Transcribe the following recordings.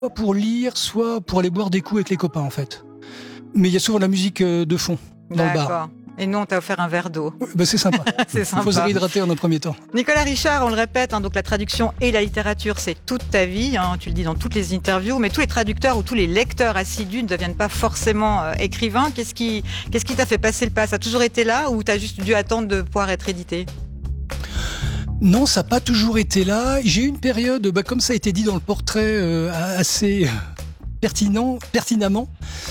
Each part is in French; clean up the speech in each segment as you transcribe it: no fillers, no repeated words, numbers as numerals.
soit pour lire, soit pour aller boire des coups avec les copains, en fait. Mais il y a souvent de la musique de fond dans le bar. D'accord. Et nous, on t'a offert un verre d'eau. Bah, c'est sympa. C'est sympa. Il faut se réhydrater en un premier temps. Nicolas Richard, on le répète, donc la traduction et la littérature, c'est toute ta vie. Tu le dis dans toutes les interviews, mais tous les traducteurs ou tous les lecteurs assidus ne deviennent pas forcément écrivains. Qu'est-ce qui t'a fait passer le pas? Ça a toujours été là ou t'as juste dû attendre de pouvoir être édité? Non, ça n'a pas toujours été là. J'ai eu une période, comme ça a été dit dans le portrait, assez pertinemment.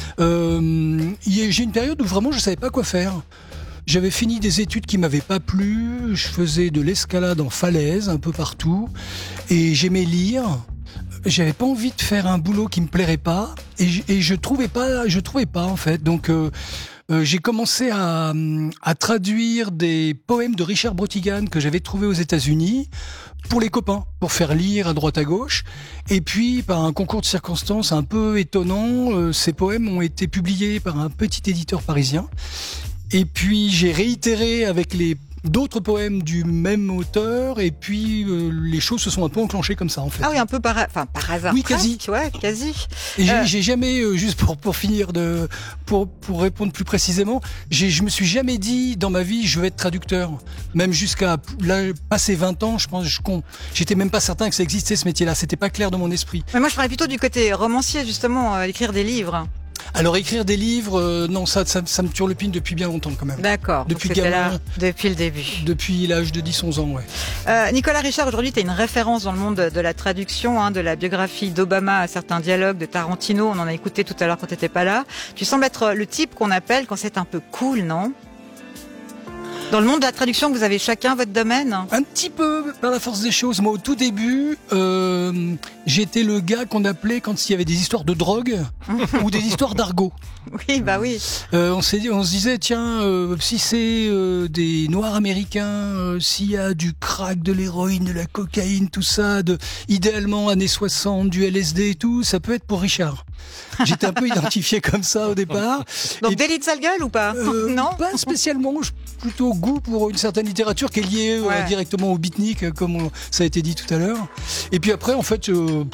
J'ai une période où vraiment je savais pas quoi faire. J'avais fini des études qui m'avaient pas plu. Je faisais de l'escalade en falaise un peu partout et j'aimais lire. J'avais pas envie de faire un boulot qui me plairait pas et je trouvais pas en fait. Donc j'ai commencé à traduire des poèmes de Richard Brautigan que j'avais trouvés aux États-Unis pour les copains, pour faire lire à droite à gauche. Et puis, par un concours de circonstances un peu étonnant, ces poèmes ont été publiés par un petit éditeur parisien. Et puis, j'ai réitéré avec d'autres poèmes du même auteur, et puis les choses se sont un peu enclenchées comme ça en fait. Ah oui, un peu par hasard. Oui, quasi. Presque, ouais, quasi. Et j'ai jamais, juste pour finir pour répondre plus précisément, je me suis jamais dit dans ma vie je vais être traducteur. Même jusqu'à là, passer 20 ans, je pense, j'étais même pas certain que ça existait ce métier-là. C'était pas clair dans mon esprit. Mais moi, je parlais plutôt du côté romancier, justement, écrire des livres. Alors écrire des livres, non, ça me turlupine depuis bien longtemps quand même. D'accord. Depuis gamin. Là, depuis le début. Depuis l'âge de 10-11 ans, ouais. Nicolas Richard, aujourd'hui, tu es une référence dans le monde de la traduction, de la biographie d'Obama à certains dialogues de Tarantino. On en a écouté tout à l'heure quand tu n'étais pas là. Tu sembles être le type qu'on appelle quand c'est un peu cool, non? Dans le monde de la traduction, vous avez chacun votre domaine? Un petit peu, par la force des choses. Moi, au tout début, j'étais le gars qu'on appelait quand il y avait des histoires de drogue ou des histoires d'argot. Oui, bah oui. On se disait, tiens, si c'est des Noirs américains, s'il y a du crack, de l'héroïne, de la cocaïne, tout ça, idéalement années 60, du LSD et tout, ça peut être pour Richard. J'étais un peu identifié comme ça au départ. Donc délit de sale gueule ou pas? Non, pas spécialement. Plutôt goût pour une certaine littérature qui est liée directement au beatnik, comme ça a été dit tout à l'heure. Et puis après, en fait,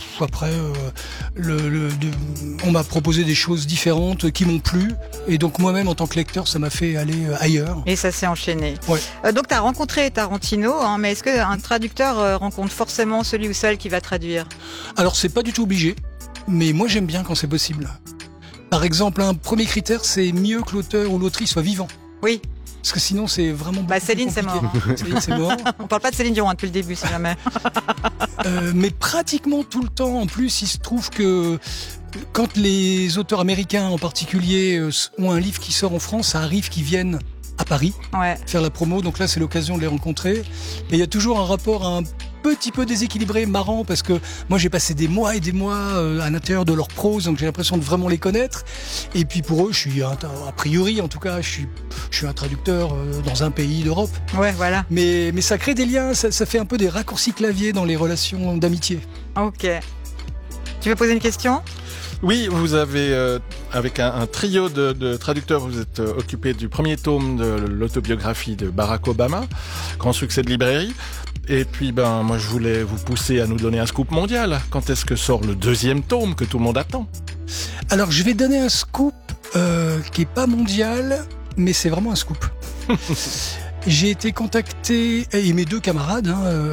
on m'a proposé des choses différentes qui m'ont plu. Et donc moi-même, en tant que lecteur, ça m'a fait aller ailleurs. Et ça s'est enchaîné. Ouais. Donc tu as rencontré Tarantino, mais est-ce qu'un traducteur rencontre forcément celui ou celle qui va traduire? Alors c'est pas du tout obligé, mais moi j'aime bien quand c'est possible. Par exemple, un premier critère, c'est mieux que l'auteur ou l'autrice soit vivant. Oui. Parce que sinon, c'est vraiment Céline, c'est mort. Céline, c'est mort. On parle pas de Céline Dion depuis le début, si jamais. Mais pratiquement tout le temps, en plus, il se trouve que quand les auteurs américains, en particulier, ont un livre qui sort en France, ça arrive qu'ils viennent à Paris faire la promo. Donc là, c'est l'occasion de les rencontrer. Et il y a toujours un rapport un petit peu déséquilibré, marrant, parce que moi j'ai passé des mois et des mois à l'intérieur de leur prose, donc j'ai l'impression de vraiment les connaître. Et puis pour eux, je suis a priori, en tout cas, je suis un traducteur dans un pays d'Europe. Ouais, voilà. Mais ça crée des liens, ça fait un peu des raccourcis clavier dans les relations d'amitié. Ok. Tu veux poser une question ? Oui, vous avez, avec un trio de traducteurs, vous êtes occupé du premier tome de l'autobiographie de Barack Obama, grand succès de librairie. Et puis, moi, je voulais vous pousser à nous donner un scoop mondial. Quand est-ce que sort le deuxième tome que tout le monde attend ? Alors, je vais donner un scoop qui est pas mondial, mais c'est vraiment un scoop. J'ai été contacté, et mes deux camarades,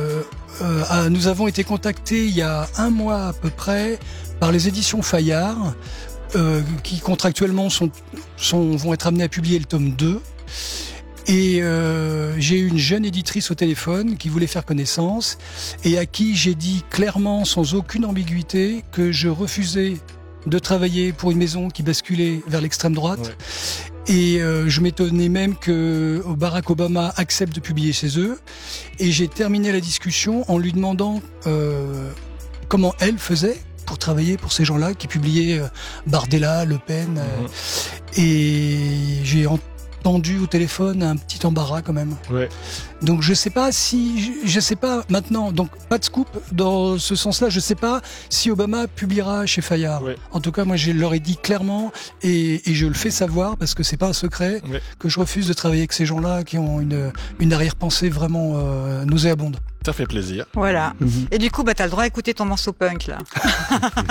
nous avons été contactés il y a un mois à peu près par les éditions Fayard, qui contractuellement vont être amenés à publier le tome 2. Et j'ai eu une jeune éditrice au téléphone qui voulait faire connaissance et à qui j'ai dit clairement, sans aucune ambiguïté, que je refusais de travailler pour une maison qui basculait vers l'extrême droite. Ouais. Et je m'étonnais même que Barack Obama accepte de publier chez eux. Et j'ai terminé la discussion en lui demandant comment elle faisait pour travailler pour ces gens-là qui publiaient Bardella, Le Pen. Et j'ai entendu au téléphone un petit embarras quand même. Ouais. Donc je sais pas maintenant, donc pas de scoop dans ce sens-là, je sais pas si Obama publiera chez Fayard. Ouais. En tout cas, moi je leur ai dit clairement et je le fais savoir parce que c'est pas un secret que je refuse de travailler avec ces gens-là qui ont une arrière-pensée vraiment nauséabonde. Ça fait plaisir. Voilà. Et du coup, t'as le droit d'écouter ton morceau punk là.